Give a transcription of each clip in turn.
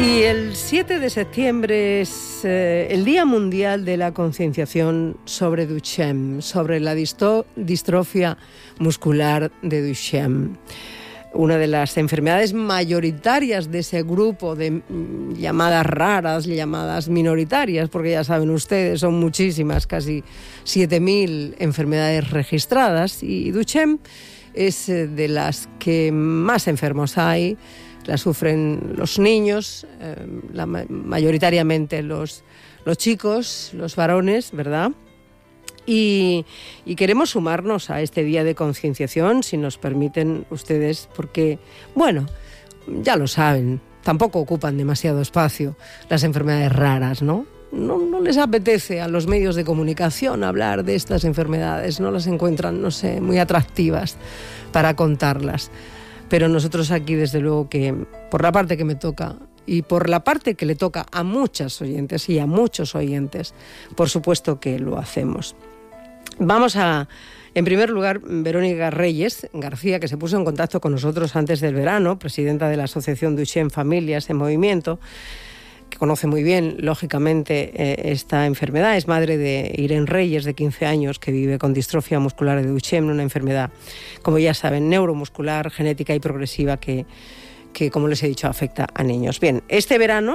Y el 7 de septiembre es el Día Mundial de la Concienciación sobre Duchenne, sobre la distrofia muscular de Duchenne. Una de las enfermedades mayoritarias de ese grupo de llamadas raras, llamadas minoritarias, porque ya saben ustedes, son muchísimas, casi 7.000 enfermedades registradas, y Duchenne es de las que más enfermos hay. La sufren los niños, mayoritariamente los chicos, los varones, ¿verdad? Y queremos sumarnos a este día de concienciación, si nos permiten ustedes, porque, bueno, ya lo saben, tampoco ocupan demasiado espacio las enfermedades raras, ¿no? No les apetece a los medios de comunicación hablar de estas enfermedades, no las encuentran, no sé, muy atractivas para contarlas. Pero nosotros aquí, desde luego, que por la parte que me toca y por la parte que le toca a muchas oyentes y a muchos oyentes, por supuesto que lo hacemos. Vamos a, en primer lugar, Verónica Reyes García, que se puso en contacto con nosotros antes del verano, presidenta de la Asociación Duchenne Familias en Movimiento, que conoce muy bien, lógicamente, esta enfermedad. Es madre de Irene Reyes, de 15 años, que vive con distrofia muscular de Duchenne, una enfermedad, como ya saben, neuromuscular, genética y progresiva que como les he dicho, afecta a niños. Bien, este verano,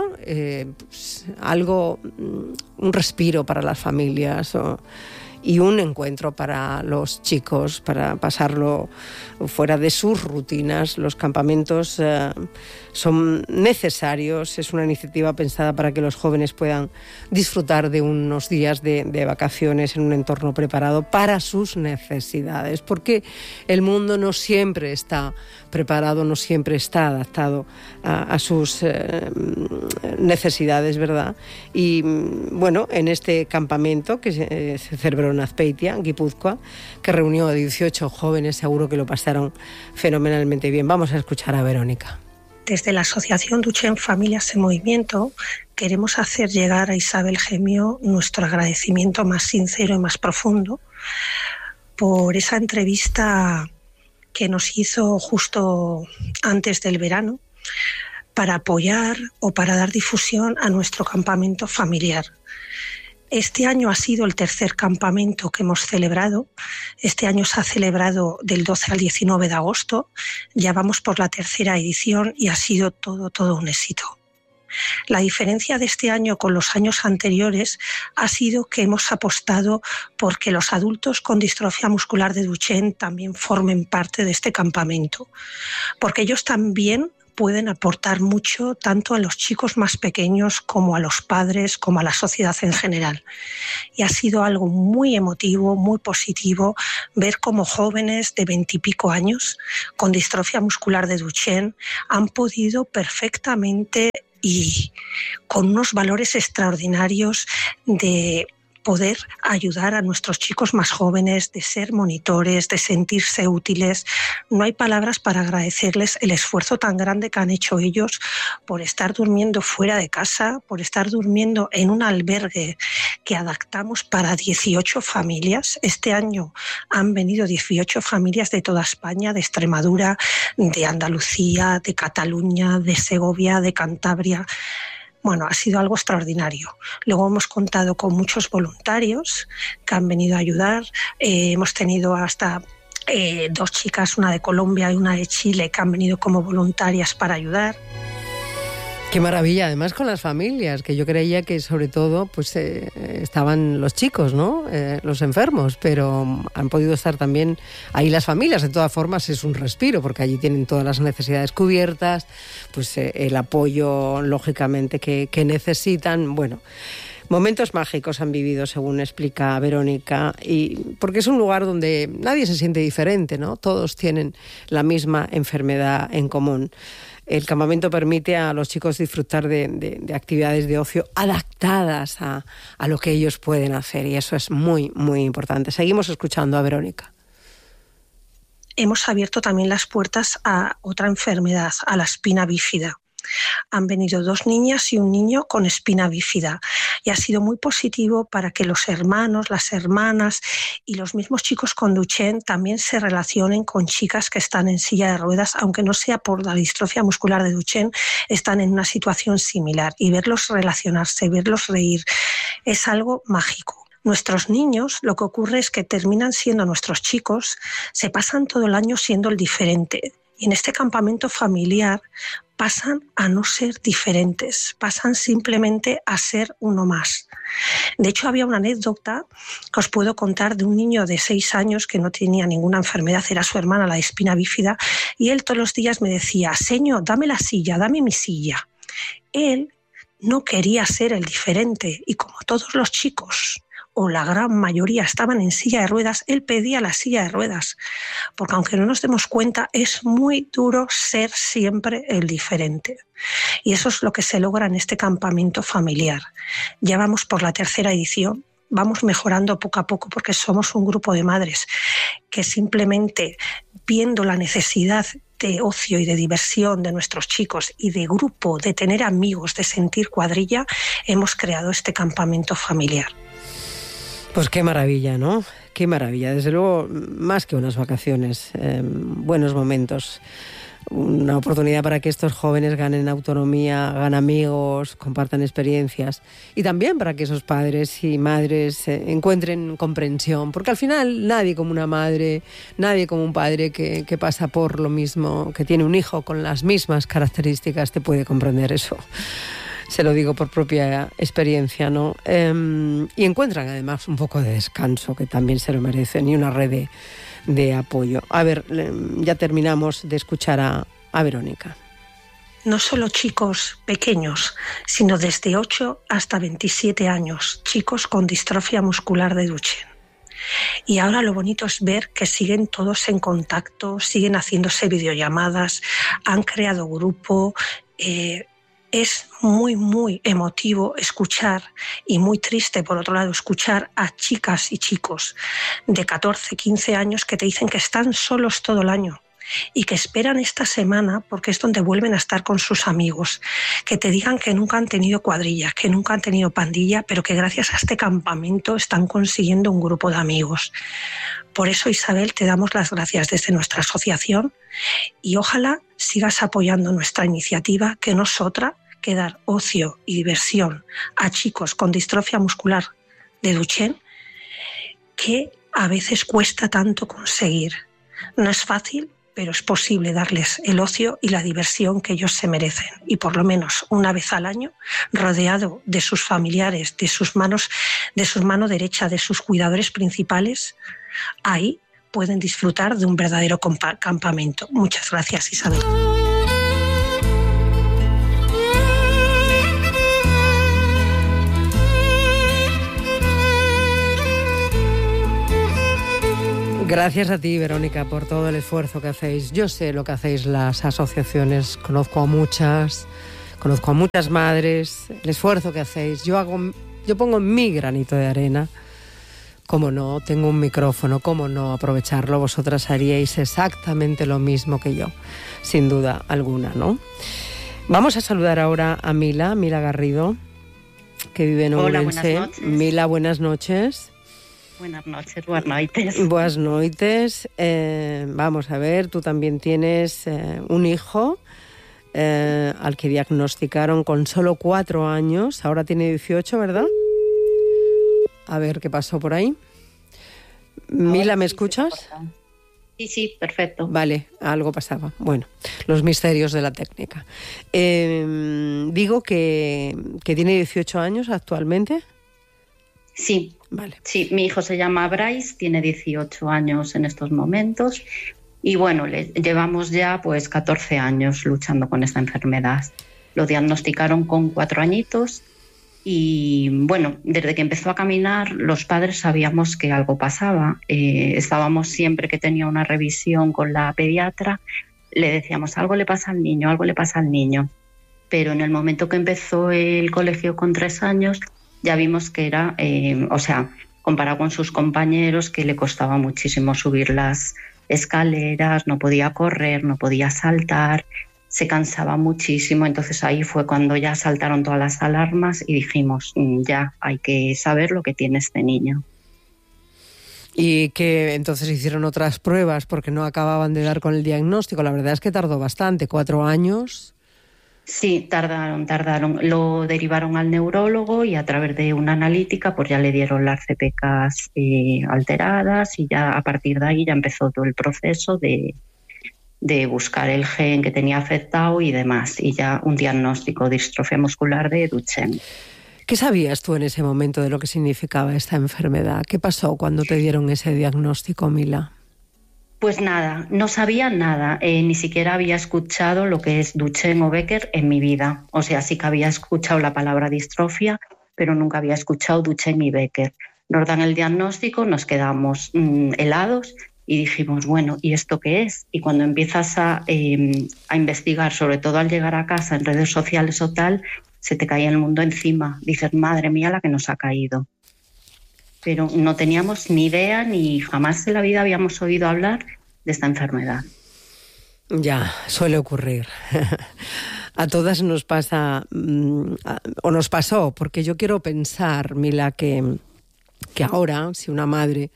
un respiro para las familias y un encuentro para los chicos, para pasarlo fuera de sus rutinas. Los campamentos son necesarios, es una iniciativa pensada para que los jóvenes puedan disfrutar de unos días de vacaciones en un entorno preparado para sus necesidades, porque el mundo no siempre está preparado, no siempre está adaptado a sus necesidades, ¿verdad? Y bueno, en este campamento que se celebró en Azpeitia, en Guipúzcoa, que reunió a 18 jóvenes, seguro que lo pasaron fenomenalmente bien. Vamos a escuchar a Verónica. Desde la Asociación Duchenne Familias en Movimiento queremos hacer llegar a Isabel Gemio nuestro agradecimiento más sincero y más profundo por esa entrevista que nos hizo justo antes del verano para apoyar o para dar difusión a nuestro campamento familiar. Este año ha sido el tercer campamento que hemos celebrado. Este año se ha celebrado del 12 al 19 de agosto. Ya vamos por la tercera edición y ha sido todo un éxito. La diferencia de este año con los años anteriores ha sido que hemos apostado por que los adultos con distrofia muscular de Duchenne también formen parte de este campamento, porque ellos también pueden aportar mucho tanto a los chicos más pequeños como a los padres, como a la sociedad en general. Y ha sido algo muy emotivo, muy positivo, ver cómo jóvenes de 20 y pico años con distrofia muscular de Duchenne han podido perfectamente y con unos valores extraordinarios de poder ayudar a nuestros chicos más jóvenes, de ser monitores, de sentirse útiles. No hay palabras para agradecerles el esfuerzo tan grande que han hecho ellos por estar durmiendo fuera de casa, por estar durmiendo en un albergue que adaptamos para 18 familias. Este año han venido 18 familias de toda España, de Extremadura, de Andalucía, de Cataluña, de Segovia, de Cantabria. Bueno, ha sido algo extraordinario. Luego hemos contado con muchos voluntarios que han venido a ayudar. Hemos tenido hasta 2 chicas, una de Colombia y una de Chile, que han venido como voluntarias para ayudar. Qué maravilla, además con las familias, que yo creía que sobre todo pues estaban los chicos, ¿no? Los enfermos, pero han podido estar también ahí las familias. De todas formas es un respiro, porque allí tienen todas las necesidades cubiertas, pues el apoyo, lógicamente, que necesitan. Bueno, momentos mágicos han vivido, según explica Verónica, y porque es un lugar donde nadie se siente diferente, ¿no? Todos tienen la misma enfermedad en común. El campamento permite a los chicos disfrutar de actividades de ocio adaptadas a lo que ellos pueden hacer, y eso es muy, muy importante. Seguimos escuchando a Verónica. Hemos abierto también las puertas a otra enfermedad, a la espina bífida. Han venido 2 niñas y un niño con espina bífida y ha sido muy positivo para que los hermanos, las hermanas y los mismos chicos con Duchenne también se relacionen con chicas que están en silla de ruedas, aunque no sea por la distrofia muscular de Duchenne, están en una situación similar, y verlos relacionarse, verlos reír, es algo mágico. Nuestros niños, lo que ocurre es que terminan siendo nuestros chicos, se pasan todo el año siendo el diferente. Y en este campamento familiar pasan a no ser diferentes, pasan simplemente a ser uno más. De hecho, había una anécdota que os puedo contar de un niño de 6 años que no tenía ninguna enfermedad, era su hermana, la de espina bífida, y él todos los días me decía: Señor, dame la silla, dame mi silla. Él no quería ser el diferente, y como todos los chicos, o la gran mayoría, estaban en silla de ruedas, él pedía la silla de ruedas, porque aunque no nos demos cuenta, es muy duro ser siempre el diferente. Y eso es lo que se logra en este campamento familiar. Ya vamos por la 3ª edición, vamos mejorando poco a poco, porque somos un grupo de madres que simplemente viendo la necesidad de ocio y de diversión de nuestros chicos y de grupo, de tener amigos, de sentir cuadrilla, hemos creado este campamento familiar. Pues qué maravilla, ¿no? Qué maravilla. Desde luego, más que unas vacaciones, buenos momentos. Una oportunidad para que estos jóvenes ganen autonomía, ganen amigos, compartan experiencias. Y también para que esos padres y madres encuentren comprensión. Porque al final nadie como una madre, nadie como un padre que pasa por lo mismo, que tiene un hijo con las mismas características, te puede comprender eso. Se lo digo por propia experiencia, ¿no? Y encuentran además un poco de descanso, que también se lo merecen, y una red de apoyo. A ver, ya terminamos de escuchar a Verónica. No solo chicos pequeños, sino desde 8 hasta 27 años, chicos con distrofia muscular de Duchenne. Y ahora lo bonito es ver que siguen todos en contacto, siguen haciéndose videollamadas, han creado grupo. Es muy, muy emotivo escuchar, y muy triste, por otro lado, escuchar a chicas y chicos de 14, 15 años que te dicen que están solos todo el año y que esperan esta semana porque es donde vuelven a estar con sus amigos, que te digan que nunca han tenido cuadrilla, que nunca han tenido pandilla, pero que gracias a este campamento están consiguiendo un grupo de amigos. Por eso, Isabel, te damos las gracias desde nuestra asociación, y ojalá sigas apoyando nuestra iniciativa, que no es otra que dar ocio y diversión a chicos con distrofia muscular de Duchenne, que a veces cuesta tanto conseguir. No es fácil, pero es posible darles el ocio y la diversión que ellos se merecen. Y por lo menos una vez al año, rodeado de sus familiares, de sus manos, de su mano derecha, de sus cuidadores principales, ahí pueden disfrutar de un verdadero campamento. Muchas gracias, Isabel. Gracias a ti, Verónica, por todo el esfuerzo que hacéis. Yo sé lo que hacéis las asociaciones, conozco a muchas madres, el esfuerzo que hacéis. Yo pongo mi granito de arena. Cómo no, tengo un micrófono, cómo no aprovecharlo. Vosotras haríais exactamente lo mismo que yo, sin duda alguna, ¿no? Vamos a saludar ahora a Mila Garrido, que vive en Ourense. Hola, buenas noches. Mila, buenas noches. Buenas noches, buenas noites. Buenas noites. Vamos a ver, tú también tienes un hijo al que diagnosticaron con solo 4 años, ahora tiene 18, ¿verdad? A ver qué pasó por ahí. Mila, ¿me escuchas? Sí, perfecto. Vale, algo pasaba. Bueno, los misterios de la técnica. Digo que tiene 18 años actualmente. Sí, vale. Sí, mi hijo se llama Bryce, tiene 18 años en estos momentos y bueno, llevamos ya pues 14 años luchando con esta enfermedad. Lo diagnosticaron con 4 añitos y bueno, desde que empezó a caminar los padres sabíamos que algo pasaba. Estábamos siempre que tenía una revisión con la pediatra, le decíamos algo le pasa al niño, pero en el momento que empezó el colegio con 3 años ya vimos que era, comparado con sus compañeros, que le costaba muchísimo subir las escaleras, no podía correr, no podía saltar, se cansaba muchísimo. Entonces ahí fue cuando ya saltaron todas las alarmas y dijimos, ya hay que saber lo que tiene este niño. Y que entonces hicieron otras pruebas porque no acababan de dar con el diagnóstico. La verdad es que tardó bastante, 4 años. Sí, tardaron. Lo derivaron al neurólogo y a través de una analítica pues ya le dieron las CPKs alteradas, y ya a partir de ahí ya empezó todo el proceso de buscar el gen que tenía afectado y demás, y ya un diagnóstico de distrofia muscular de Duchenne. ¿Qué sabías tú en ese momento de lo que significaba esta enfermedad? ¿Qué pasó cuando te dieron ese diagnóstico, Mila? Pues nada, no sabía nada, ni siquiera había escuchado lo que es Duchenne o Becker en mi vida. O sea, sí que había escuchado la palabra distrofia, pero nunca había escuchado Duchenne y Becker. Nos dan el diagnóstico, nos quedamos helados y dijimos, bueno, ¿y esto qué es? Y cuando empiezas a investigar, sobre todo al llegar a casa en redes sociales o tal, se te cae el mundo encima. Dices, madre mía, la que nos ha caído. Pero no teníamos ni idea, ni jamás en la vida habíamos oído hablar de esta enfermedad. Ya, suele ocurrir. A todas nos pasa, o nos pasó, porque yo quiero pensar, Mila, que ahora, si una madre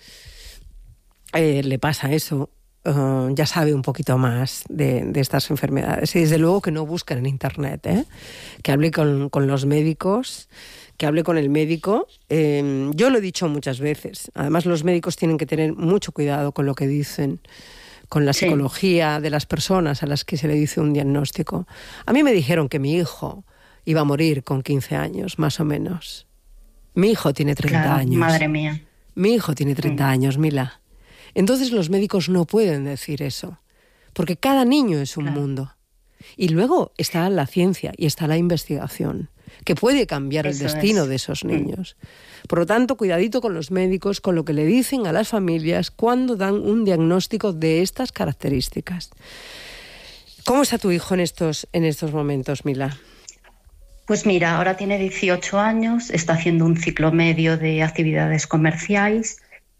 le pasa eso, ya sabe un poquito más de estas enfermedades. Y desde luego que no busquen en internet, que hable con los médicos, que hable con el médico. Yo lo he dicho muchas veces. Además, los médicos tienen que tener mucho cuidado con lo que dicen, con la psicología de las personas a las que se le dice un diagnóstico. A mí me dijeron que mi hijo iba a morir con 15 años, más o menos. Mi hijo tiene 30 años. Madre mía. Mi hijo tiene 30 años, Mila. Entonces los médicos no pueden decir eso, porque cada niño es un mundo. Y luego está la ciencia y está la investigación, que puede cambiar el destino de esos niños. Por lo tanto, cuidadito con los médicos, con lo que le dicen a las familias cuando dan un diagnóstico de estas características. ¿Cómo está tu hijo en estos momentos, Mila? Pues mira, ahora tiene 18 años, está haciendo un ciclo medio de actividades comerciales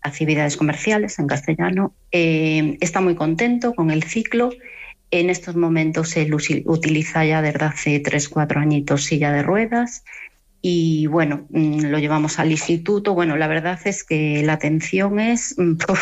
en castellano. Está muy contento con el ciclo. En estos momentos él utiliza ya desde hace 3-4 añitos silla de ruedas y bueno, lo llevamos al instituto. Bueno, la verdad es que la atención es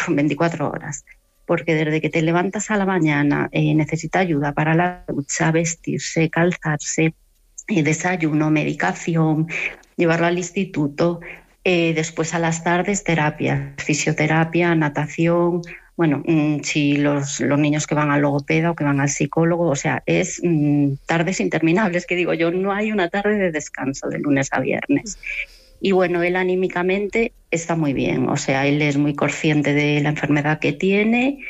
24 horas, porque desde que te levantas a la mañana necesita ayuda para la ducha, vestirse, calzarse, desayuno, medicación, llevarlo al instituto. Después a las tardes terapia, fisioterapia, natación. Bueno, si los niños que van al logopeda o que van al psicólogo, o sea, es tardes interminables, que digo yo, no hay una tarde de descanso de lunes a viernes. Y bueno, él anímicamente está muy bien, o sea, él es muy consciente de la enfermedad que tiene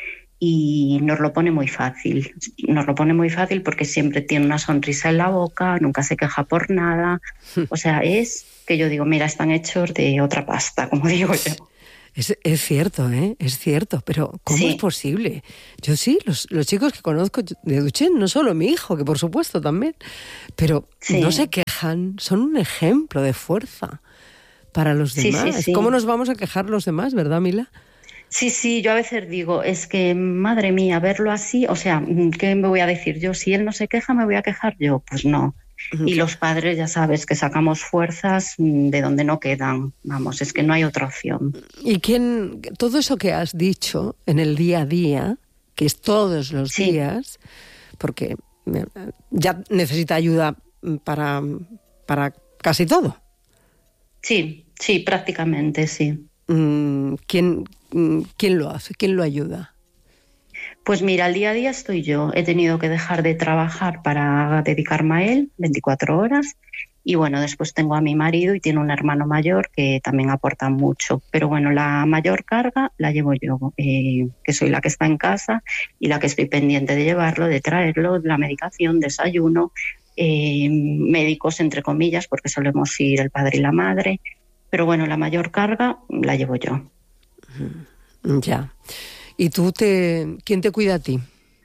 y nos lo pone muy fácil. Nos lo pone muy fácil porque siempre tiene una sonrisa en la boca, nunca se queja por nada. O sea, es que yo digo, mira, están hechos de otra pasta, como digo yo. Es cierto, es cierto, pero ¿cómo es posible? Yo sí, los chicos que conozco de Duchenne, no solo mi hijo, que por supuesto también, pero no se quejan, son un ejemplo de fuerza para los demás. ¿Cómo nos vamos a quejar los demás, verdad, Mila? Sí, yo a veces digo, es que, madre mía, verlo así, o sea, ¿qué me voy a decir yo? Si él no se queja, ¿me voy a quejar yo? Pues no. Y los padres ya sabes que sacamos fuerzas de donde no quedan. Vamos, es que no hay otra opción. Y todo eso que has dicho en el día a día, que es todos los días, porque ya necesita ayuda para casi todo. Sí, prácticamente, sí. ¿Quién lo hace? ¿Quién lo ayuda? Pues mira, al día a día estoy yo. He tenido que dejar de trabajar para dedicarme a él 24 horas. Y bueno, después tengo a mi marido y tiene un hermano mayor que también aporta mucho. Pero bueno, la mayor carga la llevo yo, que soy la que está en casa y la que estoy pendiente de llevarlo, de traerlo, la medicación, desayuno, médicos entre comillas, porque solemos ir el padre y la madre. Pero bueno, la mayor carga la llevo yo. Ya. ¿Y tú quién te cuida a ti?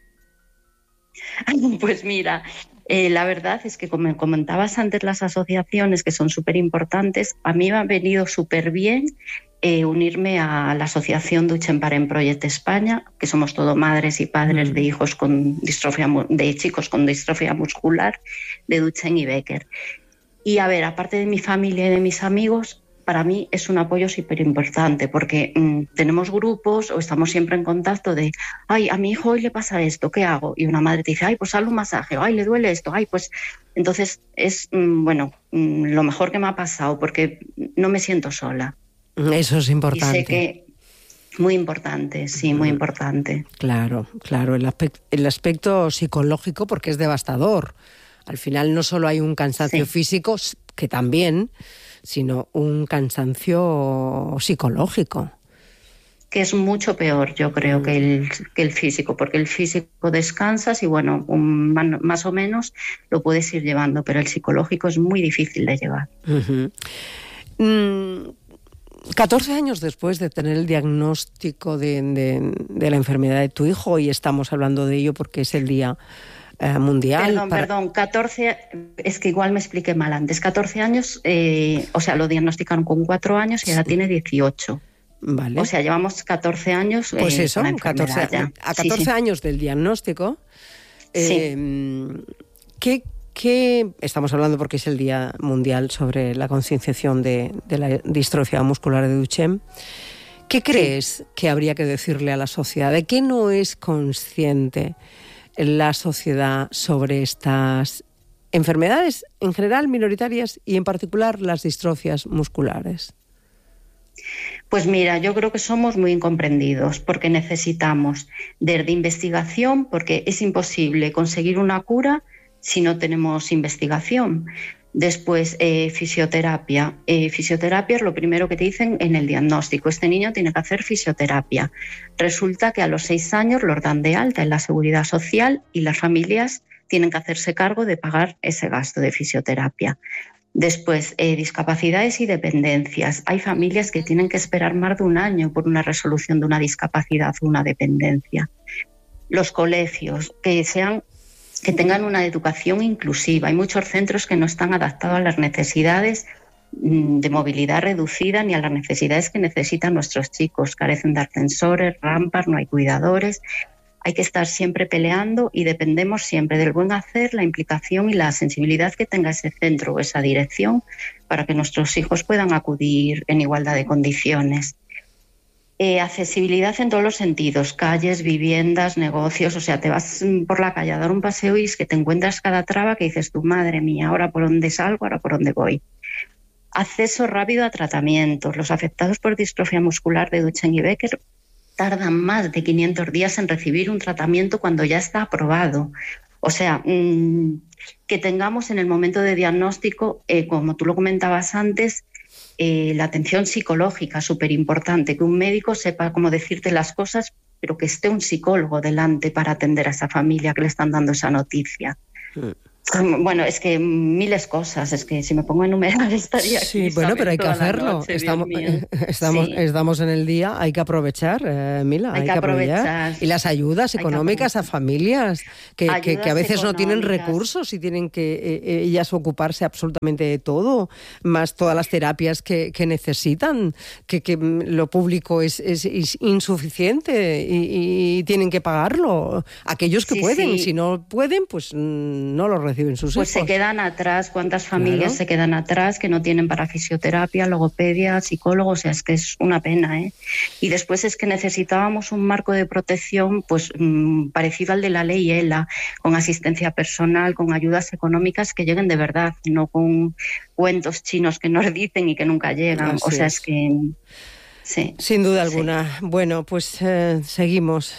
Pues mira, la verdad es que como comentabas antes, las asociaciones que son súper importantes, a mí me han venido súper bien unirme a la asociación Duchen Parent Project España, que somos todo madres y padres de hijos con distrofia, de chicos con distrofia muscular, de Duchen y Becker. Y a ver, aparte de mi familia y de mis amigos, para mí es un apoyo súper importante porque tenemos grupos o estamos siempre en contacto de, ay, a mi hijo hoy le pasa esto, ¿qué hago? Y una madre te dice, ay, pues hazle un masaje, ay, le duele esto, ay, pues... Entonces es, lo mejor que me ha pasado porque no me siento sola. Eso es importante. Y sé que... Muy importante, sí, muy importante. Claro, el aspecto psicológico porque es devastador. Al final no solo hay un cansancio físico, que también... sino un cansancio psicológico. Que es mucho peor, yo creo, que el físico, porque el físico descansas y, bueno, más o menos lo puedes ir llevando, pero el psicológico es muy difícil de llevar. 14 años después de tener el diagnóstico de la enfermedad de tu hijo, y estamos hablando de ello porque es el día... mundial. Perdón, 14, es que igual me expliqué mal antes. 14 años, o sea, lo diagnosticaron con 4 años y ahora tiene 18. Vale. O sea, llevamos 14 años pues eso, con la enfermedad ya. A 14 años del diagnóstico, ¿qué estamos hablando porque es el Día Mundial sobre la concienciación de la distrofia muscular de Duchenne? ¿Qué crees que habría que decirle a la sociedad? ¿De qué no es consciente la sociedad sobre estas enfermedades en general minoritarias y en particular las distrofias musculares? Pues mira, yo creo que somos muy incomprendidos porque necesitamos de investigación, porque es imposible conseguir una cura si no tenemos investigación. Después, fisioterapia. Fisioterapia es lo primero que te dicen en el diagnóstico. Este niño tiene que hacer fisioterapia. Resulta que a los 6 años los dan de alta en la Seguridad Social y las familias tienen que hacerse cargo de pagar ese gasto de fisioterapia. Después, discapacidades y dependencias. Hay familias que tienen que esperar más de un año por una resolución de una discapacidad o una dependencia. Los colegios, que tengan una educación inclusiva. Hay muchos centros que no están adaptados a las necesidades de movilidad reducida ni a las necesidades que necesitan nuestros chicos. Carecen de ascensores, rampas, no hay cuidadores. Hay que estar siempre peleando y dependemos siempre del buen hacer, la implicación y la sensibilidad que tenga ese centro o esa dirección para que nuestros hijos puedan acudir en igualdad de condiciones. Accesibilidad en todos los sentidos, calles, viviendas, negocios, o sea, te vas por la calle a dar un paseo y es que te encuentras cada traba que dices, tu madre mía, ahora por dónde salgo, ahora por dónde voy. Acceso rápido a tratamientos. Los afectados por distrofia muscular de Duchenne y Becker tardan más de 500 días en recibir un tratamiento cuando ya está aprobado. O sea, que tengamos en el momento de diagnóstico, como tú lo comentabas antes, la atención psicológica, súper importante, que un médico sepa cómo decirte las cosas, pero que esté un psicólogo delante para atender a esa familia que le están dando esa noticia. Bueno, es que miles cosas, es que si me pongo a enumerar estaría aquí. Sí, bueno, pero hay que hacerlo. Noche, estamos en el día, hay que aprovechar, Mila, hay que aprovechar. Y las ayudas económicas a familias que a veces no tienen recursos y tienen que ellas ocuparse absolutamente de todo, más todas las terapias que necesitan, que lo público es insuficiente y tienen que pagarlo. Aquellos que pueden, si no pueden, pues no lo reciben sus hijos. Pues se quedan atrás, ¿cuántas familias se quedan atrás que no tienen para fisioterapia, logopedia, psicólogo? O sea, es que es una pena, ¿eh? Y después es que necesitábamos un marco de protección pues parecido al de la ley ELA, con asistencia personal, con ayudas económicas que lleguen de verdad, no con cuentos chinos que nos dicen y que nunca llegan. Así o sea, es que... Sí, sin duda alguna. Bueno, pues seguimos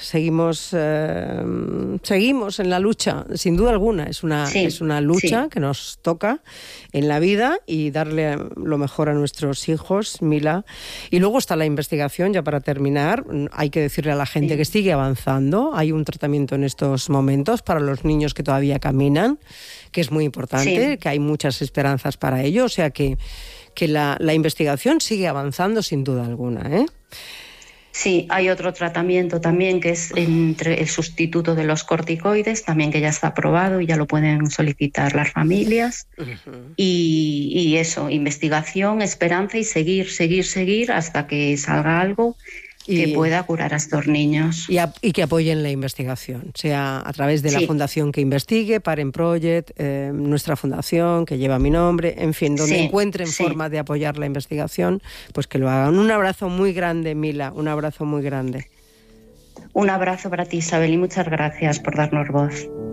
en la lucha, sin duda alguna. Es una lucha que nos toca en la vida y darle lo mejor a nuestros hijos, Mila. Y luego está la investigación, ya para terminar. Hay que decirle a la gente que sigue avanzando. Hay un tratamiento en estos momentos para los niños que todavía caminan, que es muy importante, que hay muchas esperanzas para ello. O sea que la investigación sigue avanzando sin duda alguna, ¿eh? Sí, hay otro tratamiento también que es entre el sustituto de los corticoides, también que ya está aprobado y ya lo pueden solicitar las familias. Y eso, investigación, esperanza y seguir hasta que salga algo que pueda curar a estos niños. Y que apoyen la investigación, sea a través de la fundación que investigue, Parent Project, nuestra fundación que lleva mi nombre, en fin, donde encuentren forma de apoyar la investigación, pues que lo hagan. Un abrazo muy grande, Mila, un abrazo muy grande. Un abrazo para ti, Isabel, y muchas gracias por darnos voz.